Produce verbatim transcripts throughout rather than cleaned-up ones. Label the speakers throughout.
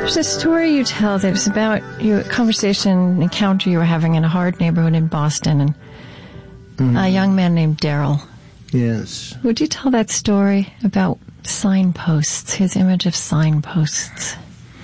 Speaker 1: There's a story you tell that was about your conversation, encounter you were having in a hard neighborhood in Boston, and mm. a young man named Daryl.
Speaker 2: Yes.
Speaker 1: Would you tell that story about signposts, his image of signposts?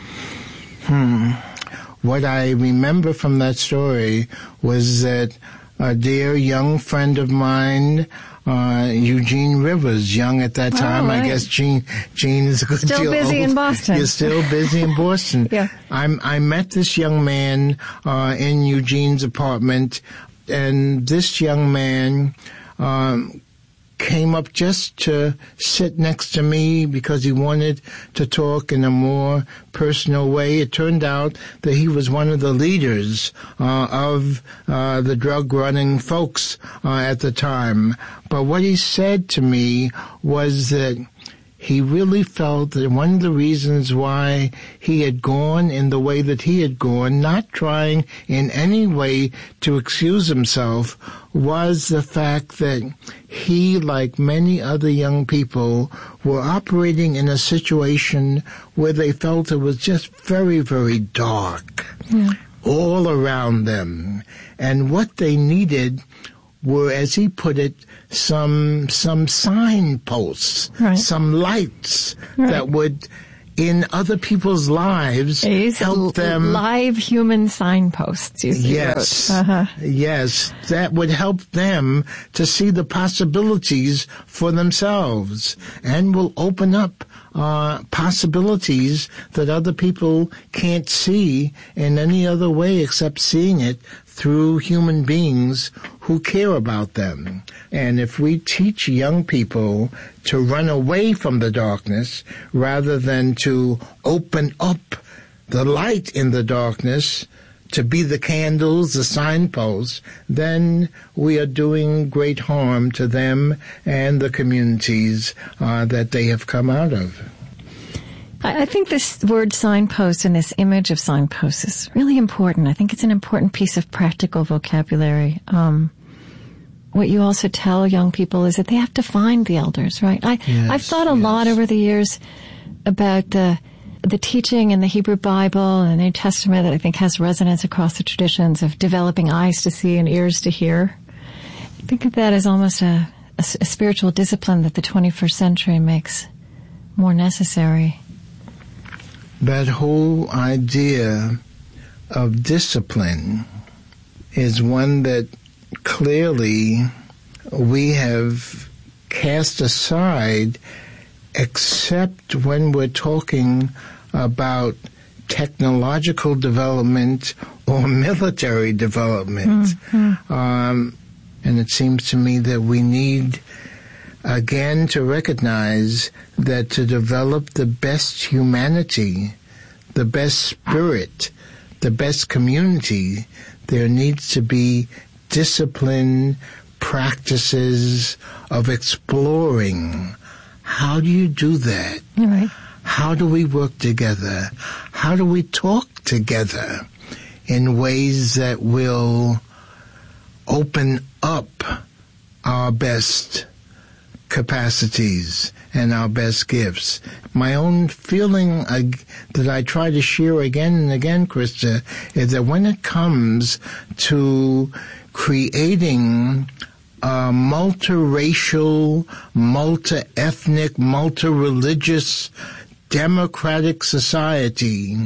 Speaker 2: Hmm. What I remember from that story was that a dear young friend of mine, uh, Eugene Rivers, young at that time.
Speaker 1: Right.
Speaker 2: I guess Gene, Gene is a good
Speaker 1: still
Speaker 2: deal
Speaker 1: busy
Speaker 2: old.
Speaker 1: in Boston.
Speaker 2: You're still busy in Boston.
Speaker 1: Yeah.
Speaker 2: I'm, I met this young man, uh, in Eugene's apartment, and this young man, um, came up just to sit next to me because he wanted to talk in a more personal way. It turned out that he was one of the leaders uh, of uh, the drug-running folks uh, at the time. But what he said to me was that he really felt that one of the reasons why he had gone in the way that he had gone, not trying in any way to excuse himself, was the fact that he, like many other young people, were operating in a situation where they felt it was just very, very dark yeah. all around them. And what they needed were, as he put it, some some signposts, right. some lights right. that would, in other people's lives, help them.
Speaker 1: Live human signposts, you see.
Speaker 2: Yes,
Speaker 1: uh-huh.
Speaker 2: yes, that would help them to see the possibilities for themselves, and will open up uh possibilities that other people can't see in any other way except seeing it through human beings who care about them. And if we teach young people to run away from the darkness rather than to open up the light in the darkness, to be the candles, the signposts, then we are doing great harm to them and the communities uh, that they have come out of.
Speaker 1: I think this word signpost and this image of signposts is really important. I think it's an important piece of practical vocabulary. Um, what you also tell young people is that they have to find the elders, right? I,
Speaker 2: yes,
Speaker 1: I've thought a
Speaker 2: yes.
Speaker 1: lot over the years about the the teaching in the Hebrew Bible and the New Testament that I think has resonance across the traditions of developing eyes to see and ears to hear. I think of that as almost a, a, a spiritual discipline that the twenty-first century makes more necessary.
Speaker 2: That whole idea of discipline is one that clearly we have cast aside, except when we're talking about technological development or military development. Mm-hmm. Um, and it seems to me that we need, again, to recognize that to develop the best humanity, the best spirit, the best community, there needs to be discipline, practices of exploring. How do you do that?
Speaker 1: Right.
Speaker 2: How do we work together? How do we talk together in ways that will open up our best capacities and our best gifts? My own feeling uh, that I try to share again and again, Krista, is that when it comes to creating a multiracial, multi-ethnic, multi-religious, democratic society,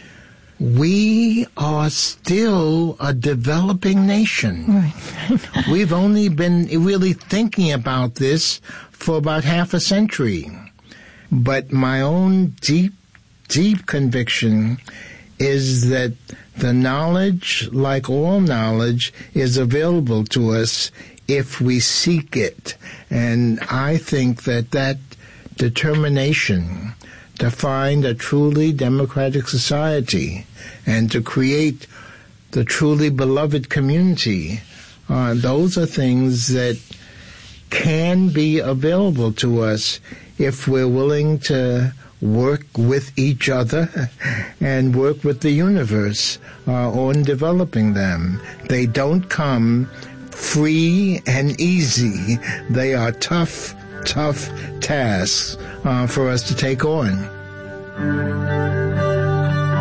Speaker 2: we are still a developing nation.
Speaker 1: Right.
Speaker 2: We've only been really thinking about this for about half a century. But my own deep, deep conviction is that the knowledge, like all knowledge, is available to us if we seek it. And I think that that determination to find a truly democratic society and to create the truly beloved community, uh, those are things that can be available to us if we're willing to work with each other and work with the universe uh, on developing them. They don't come free and easy. They are tough, tough tasks uh, for us to take on.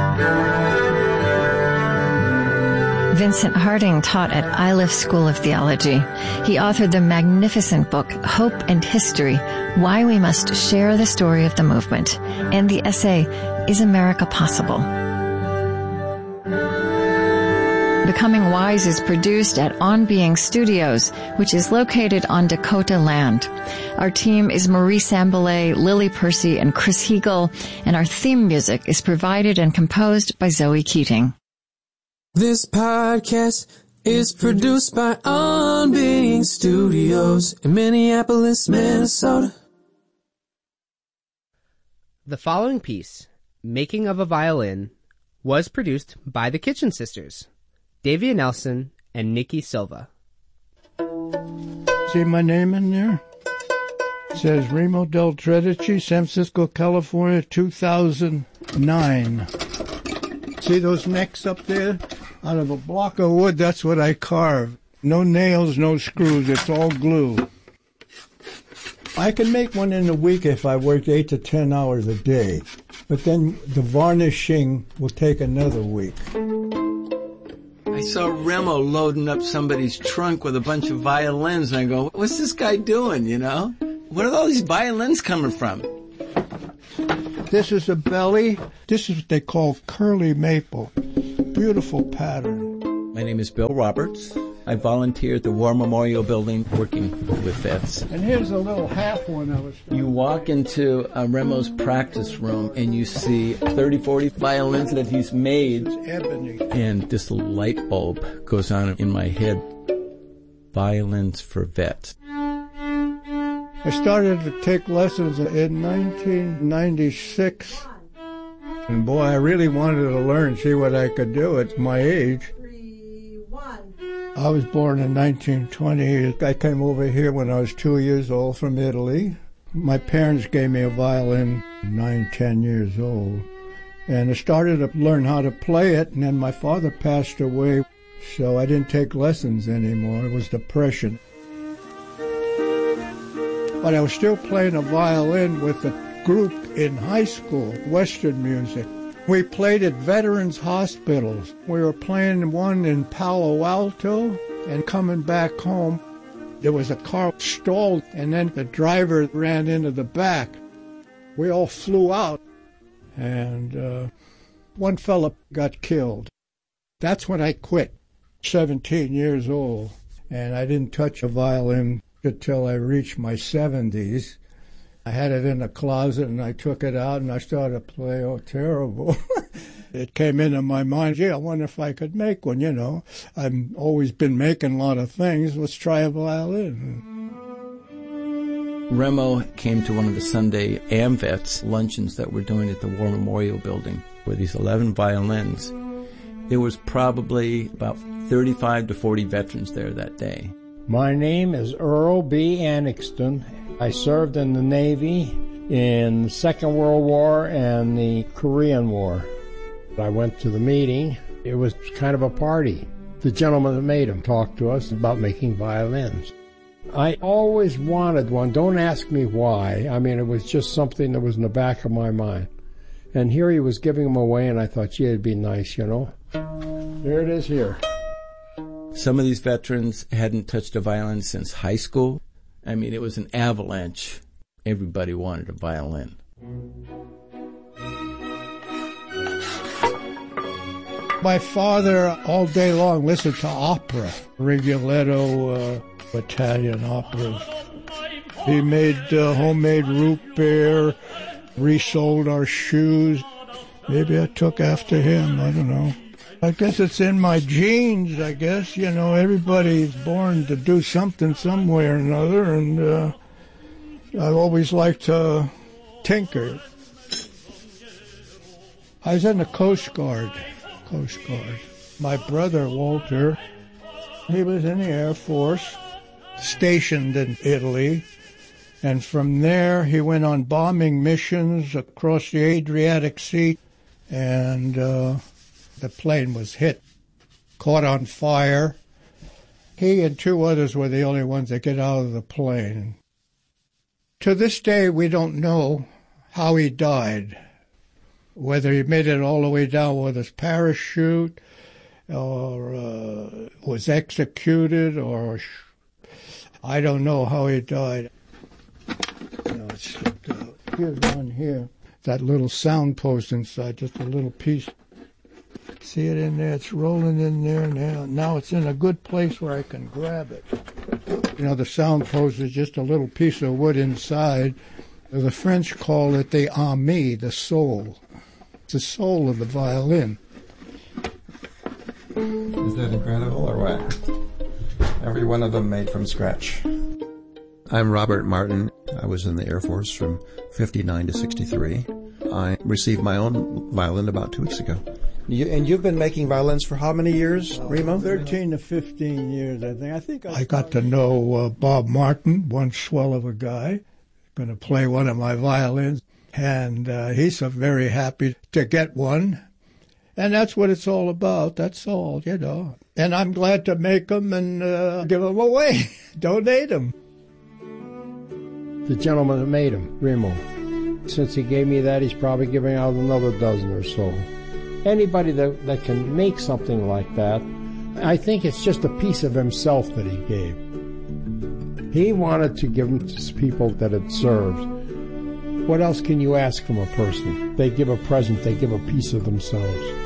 Speaker 1: Vincent Harding taught at Iliff School of Theology. He authored the magnificent book, Hope and History, Why We Must Share the Story of the Movement, and the essay, Is America Possible? Becoming Wise is produced at On Being Studios, which is located on Dakota land. Our team is Marie Sambolay, Lily Percy, and Chris Heagle, and our theme music is provided and composed by Zoe Keating.
Speaker 3: This podcast is produced by On Being Studios in Minneapolis, Minnesota.
Speaker 4: The following piece, Making of a Violin, was produced by the Kitchen Sisters, Davia Nelson and Nikki Silva.
Speaker 2: See my name in there? It says Remo Del Tredici, San Francisco, California, two thousand nine. See those necks up there? Out of a block of wood, that's what I carved. No nails, no screws, it's all glue. I can make one in a week if I work eight to ten hours a day. But then the varnishing will take another week.
Speaker 5: I saw Remo loading up somebody's trunk with a bunch of violins, and I go, what's this guy doing, you know? Where are all these violins coming from?
Speaker 2: This is a belly. This is what they call curly maple. Beautiful pattern.
Speaker 5: My name is Bill Roberts. I volunteer at the War Memorial Building working with vets.
Speaker 2: And here's a little half one I was talking.
Speaker 5: You walk into uh, Remo's practice room and you see thirty, forty violins that he's made.
Speaker 2: It's ebony.
Speaker 5: And this light bulb goes on in my head. Violins for vets.
Speaker 2: I started to take lessons in nineteen ninety-six. And boy, I really wanted to learn, see what I could do at my age. I was born in nineteen twenty. I came over here when I was two years old from Italy. My parents gave me a violin nine, ten years old. And I started to learn how to play it, and then my father passed away, so I didn't take lessons anymore. It was depression. But I was still playing a violin with a group in high school, Western music. We played at veterans hospitals. We were playing one in Palo Alto, and coming back home, there was a car stalled, and then the driver ran into the back. We all flew out, and uh, one fella got killed. That's when I quit, seventeen years old, and I didn't touch a violin until I reached my seventies. I had it in a closet, and I took it out, and I started to play. Oh, terrible. It came into my mind, gee, I wonder if I could make one, you know. I've always been making a lot of things. Let's try a violin.
Speaker 5: Remo came to one of the Sunday AMVETS luncheons that we're doing at the War Memorial Building with these eleven violins. There was probably about thirty-five to forty veterans there that day.
Speaker 6: My name is Earl B. Annixton. I served in the Navy in the Second World War and the Korean War. I went to the meeting. It was kind of a party. The gentleman that made them talked to us about making violins. I always wanted one. Don't ask me why. I mean, it was just something that was in the back of my mind. And here he was giving them away, and I thought, gee, it'd be nice, you know. There it is here.
Speaker 5: Some of these veterans hadn't touched a violin since high school. I mean, it was an avalanche. Everybody wanted a violin.
Speaker 2: My father, all day long, listened to opera, Rigoletto, uh, Italian operas. He made uh, homemade root beer, resold our shoes. Maybe I took after him, I don't know. I guess it's in my genes, I guess. You know, everybody's born to do something some way or another, and uh, I've always liked to tinker. I was in the Coast Guard, Coast Guard. My brother, Walter, he was in the Air Force, stationed in Italy, and from there he went on bombing missions across the Adriatic Sea, and uh, the plane was hit, caught on fire. He and two others were the only ones that get out of the plane. To this day, we don't know how he died, whether he made it all the way down with his parachute,
Speaker 6: or uh, was executed, or sh- I don't know how he died. No, it's slipped out. Here's one here. That little sound post inside, just a little piece. See it in there? It's rolling in there now. Now it's in a good place where I can grab it. You know, the sound post is just a little piece of wood inside. The French call it the âme, the soul. It's the soul of the violin.
Speaker 7: Is that incredible or what? Every one of them made from scratch. I'm Robert Martin. I was in the Air Force from fifty-nine to sixty-three. I received my own violin about two weeks ago. You, and you've been making violins for how many years, Remo?
Speaker 6: thirteen to fifteen years, I think. I think I, I got to know uh, Bob Martin, one swell of a guy, going to play one of my violins. And uh, he's so very happy to get one. And that's what it's all about. That's all, you know. And I'm glad to make them and uh, give them away, donate them. The gentleman that made them, Remo, since he gave me that, he's probably giving out another dozen or so. Anybody that, that can make something like that, I think it's just a piece of himself that he gave. He wanted to give them to people that had served. What else can you ask from a person? They give a present, they give a piece of themselves.